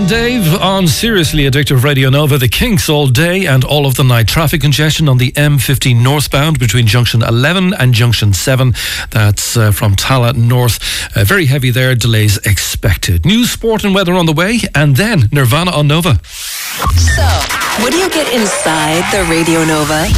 Dave on Seriously Addictive Radio Nova. The Kinks all day and all of the night. Traffic congestion on the M50 northbound between junction 11 and junction 7. That's from Tala North. Very heavy there. Delays expected. News, sport and weather on the way. And then Nirvana on Nova. So, what do you get inside the Radio Nova?